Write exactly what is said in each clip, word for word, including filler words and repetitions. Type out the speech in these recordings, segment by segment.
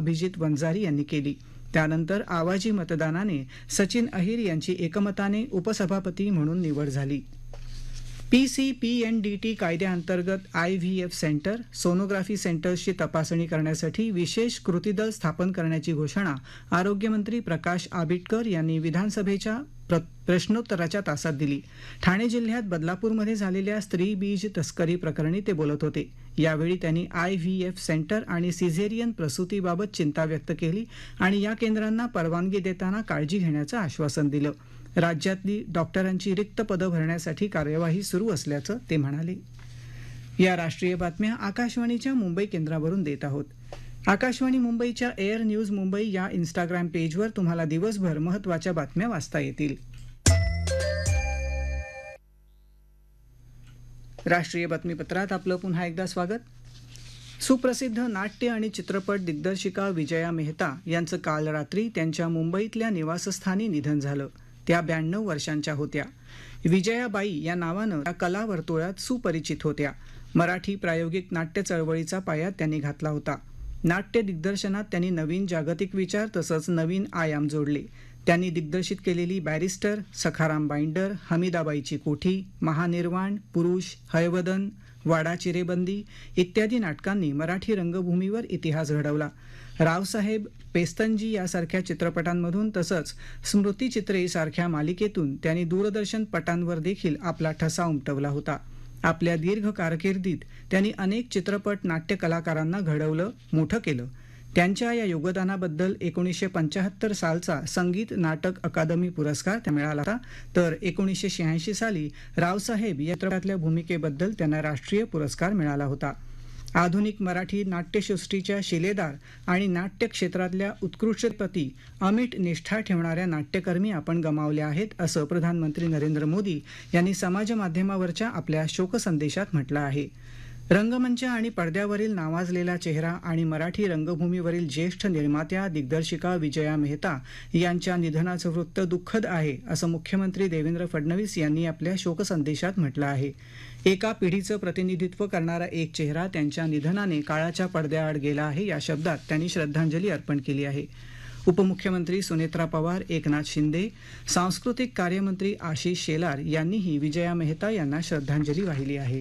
अभिजित वंजारी यांनी केली. त्यानंतर आवाजी मतदानाने सचिन अहिर यांची एकमताने उपसभापती म्हणून निवड झाली. P C P N D T कायद्याअंतर्गत I V F centre, sonography सेंटर्सची तपासणी करण्यासाठी विशेष कृती दल स्थापन करण्याची घोषणा आरोग्यमंत्री प्रकाश आबिटकर यांनी विधानसभेच्या प्रश्नोत्तराच्या तासात दिली. ठाणे जिल्ह्यात बदलापूरमध्ये झालेल्या स्त्री बीज तस्करी प्रकरणी ते बोलत होते. यावेळी त्यांनी आय व्ही एफ सेंटर आणि सिझेरियन प्रसूतीबाबत चिंता व्यक्त केली आणि या केंद्रांना परवानगी देताना काळजी घेण्याचं आश्वासन दिलं. राज्यातली डॉक्टरांची रिक्त पदं भरण्यासाठी कार्यवाही सुरू असल्याचं ते म्हणाले. या राष्ट्रीय बातम्या आकाशवाणीच्या मुंबई केंद्रावरून देत आहोत. आकाशवाणी मुंबईच्या एअर न्यूज मुंबई या इंस्टाग्राम पेजवर तुम्हाला दिवसभर महत्त्वाच्या बातम्या वाचता येतील. राष्ट्रीय बातमीपत्रात आपलं पुन्हा एकदा स्वागत. सुप्रसिद्ध नाट्य आणि चित्रपट दिग्दर्शिका विजया मेहता यांचं काल रात्री त्यांच्या मुंबईतल्या निवासस्थानी निधन झालं. त्या ब्याण्णव वर्षांच्या होत्या. विजयाबाई या नावानं त्या कला वर्तुळात सुपरिचित होत्या. मराठी प्रायोगिक नाट्य चळवळीचा पाया त्यांनी घातला होता. नाट्य दिग्दर्शनात त्यांनी नवीन जागतिक विचार तसंच नवीन आयाम जोडले. त्यांनी दिग्दर्शित केलेली बॅरिस्टर, सखाराम बाइंडर, हमीदाबाईची कोठी, महानिर्वाण, पुरुष, हयवदन, वाडा चिरेबंदी इत्यादी नाटकांनी मराठी रंगभूमीवर इतिहास घडवला. रावसाहेब, पेस्तनजी यासारख्या चित्रपटांमधून तसंच स्मृतिचित्रे सारख्या मालिकेतून त्यांनी दूरदर्शन पटांवर देखील आपला ठसा उमटवला होता. आपल्या दीर्घ कारकिर्दीत त्यांनी अनेक चित्रपट नाट्य कलाकारांना घडवलं, मोठं केलं. त्यांच्या या योगदानाबद्दल एकोणीसशे पंच्याहत्तर सालचा संगीत नाटक अकादमी पुरस्कार त्या मिळाला होता. तर एकोणीसशे शहाऐंशी साली रावसाहेब या चित्रपटातल्या भूमिकेबद्दल त्यांना राष्ट्रीय पुरस्कार मिळाला होता. आधुनिक मराठी नाट्यसृष्टीच्या शिलेदार आणि नाट्य क्षेत्रातल्या उत्कृष्टपती अमिट निष्ठा ठेवणाऱ्या नाट्यकर्मी आपण गमावल्या आहेत, असं प्रधानमंत्री नरेंद्र मोदी यांनी समाजमाध्यमावरच्या आपल्या शोकसंदेशात म्हटलं आहे. रंगमंच आणि पडद्यावरील नावाजलेला चेहरा आणि मराठी रंगभूमीवरील ज्येष्ठ निर्मात्या दिग्दर्शिका विजया मेहता यांच्या निधनाचं वृत्त दुःखद आहे, असं मुख्यमंत्री देवेंद्र फडणवीस यांनी आपल्या शोकसंदेशात म्हटलं आहे. एका पिढीचं प्रतिनिधित्व करणारा एक चेहरा त्यांच्या निधनाने काळाच्या पडद्याआड गेला आहे, या शब्दात त्यांनी श्रद्धांजली अर्पण केली आहे. उपमुख्यमंत्री सुनेत्रा पवार, एकनाथ शिंदे, सांस्कृतिक कार्यमंत्री आशिष शेलार यांनीही विजया मेहता यांना श्रद्धांजली वाहिली आहे.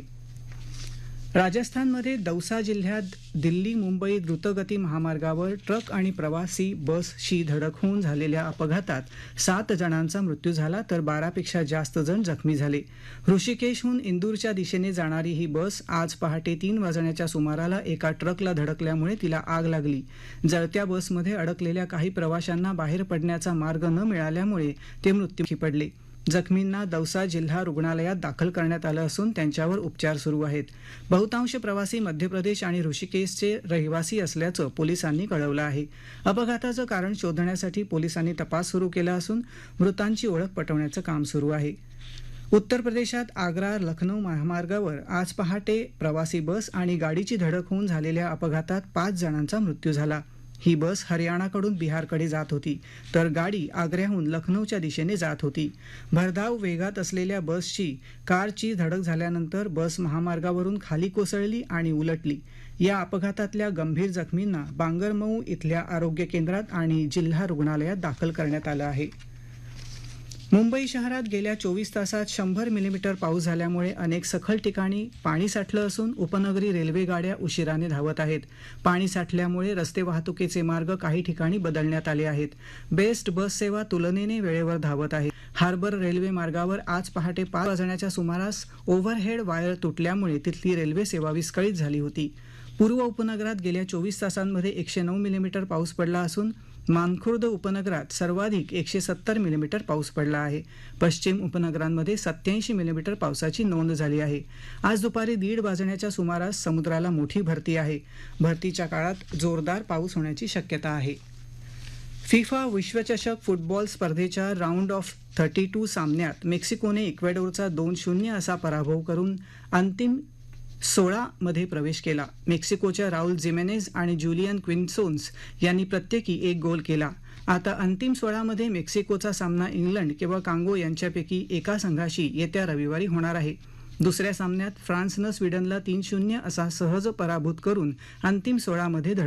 राजस्थानमध्ये दौसा जिल्ह्यात दिल्ली मुंबई द्रुतगती महामार्गावर ट्रक आणि प्रवासी बसशी धडक होऊन झालेल्या अपघातात सात जणांचा मृत्यू झाला तर बारापेक्षा जास्त जण जखमी झाले. ऋषिकेशहून इंदूरच्या दिशेने जाणारी ही बस आज पहाटे तीन वाजण्याच्या सुमाराला एका ट्रकला धडकल्यामुळे तिला आग लागली. जळत्या बसमध्ये अडकलेल्या काही प्रवाशांना बाहेर पडण्याचा मार्ग न मिळाल्यामुळे ते मृत्युमुखी पडले. जखमींना दौसा जिल्हा रुग्णालयात दाखल करण्यात आलं असून त्यांच्यावर उपचार सुरू आहेत. बहुतांश प्रवासी मध्य प्रदेश आणि ऋषिकेशचे रहिवासी असल्याचं पोलिसांनी कळवलं आहे. अपघाताचं कारण शोधण्यासाठी पोलिसांनी तपास सुरू केला असून मृतांची ओळख पटवण्याचं काम सुरू आहे. उत्तर प्रदेशात आग्रा लखनौ महामार्गावर आज पहाटे प्रवासी बस आणि गाडीची धडक होऊन झालेल्या अपघातात पाच जणांचा मृत्यू झाला. ही बस हरियाणाकडून बिहारकडे जात होती तर गाडी आग्र्याहून लखनौच्या दिशेने जात होती. भरधाव वेगात असलेल्या बसची कारची धडक झाल्यानंतर बस महामार्गावरून खाली कोसळली आणि उलटली. या अपघातातल्या गंभीर जखमींना बांगरमऊ इथल्या आरोग्य केंद्रात आणि जिल्हा रुग्णालयात दाखल करण्यात आलं आहे. मुंबई शहरात गेल्या चोवीस तासात शंभर मिलीमीटर पाऊस झाल्यामुळे अनेक सखल ठिकाणी पाणी साठलं असून उपनगरी रेल्वे गाड्या उशिराने धावत आहेत. पाणी साठल्यामुळे रस्ते वाहतुकीचे मार्ग काही ठिकाणी बदलण्यात आले आहेत. बेस्ट बस सेवा तुलनेने वेळेवर धावत आहे. हार्बर रेल्वे मार्गावर आज पहाटे पाच वाजण्याच्या सुमारास ओव्हरहेड वायर तुटल्यामुळे तिथली रेल्वे सेवा विस्कळीत झाली होती. पूर्व उपनगरात गेल्या चोवीस तासांमध्ये एकशे नऊ मिलीमीटर पाऊस पडला असून मानखुर्द उपनगरात सर्वाधिक एकशे सत्तर मिलीमीटर पाऊस पडला आहे. पश्चिम उपनगरांमध्ये सत्याऐंशी मिलीमीटर पावसाची नोंद झाली आहे. आज दुपारी दीड वाजण्याच्या सुमारास समुद्राला मोठी भरती आहे. भरतीच्या काळात जोरदार पाऊस होण्याची शक्यता आहे. फिफा विश्वचषक फुटबॉल स्पर्धेच्या राऊंड ऑफ थर्टी टू सामन्यात मेक्सिकोने इक्वेडोरचा दोन शून्य असा पराभव करून अंतिम सोळा मध्ये प्रवेश केला. मेक्सिकोच्या राहुल जिमेनेज आणि जुलियन क्विन्सोन्स यांनी प्रत्येकी एक गोल केला. आता अंतिम सोळामध्ये मेक्सिकोचा सामना इंग्लंड किंवा कांगो यांच्यापैकी एका संघाशी येत्या रविवारी होणार आहे. दुसऱ्या सामन्यात फ्रान्सनं स्वीडनला तीन शून्य असा सहज पराभूत करून अंतिम सोळामध्ये